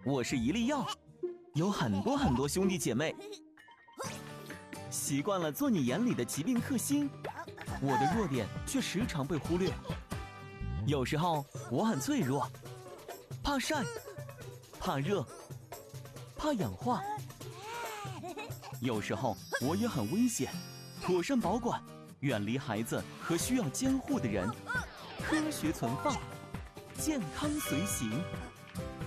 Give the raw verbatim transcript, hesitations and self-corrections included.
我是一粒药，有很多很多兄弟姐妹，习惯了做你眼里的疾病克星。我的弱点却时常被忽略。有时候我很脆弱，怕晒，怕热，怕氧化。有时候我也很危险，妥善保管，远离孩子和需要监护的人，科学存放，健康随行。